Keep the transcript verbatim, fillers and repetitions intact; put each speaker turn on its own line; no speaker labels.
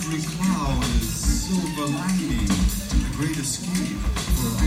every cloud is silver lining, a great escape for